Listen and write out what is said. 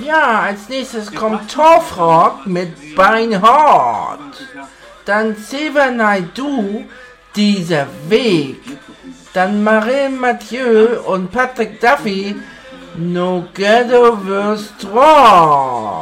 Ja, als nächstes kommt Torfrock mit Beinhard. Dann Xavier Naidoo, Dieser Weg. Dann Marin Mathieu und Patrick Duffy, No Ghetto Verse 3.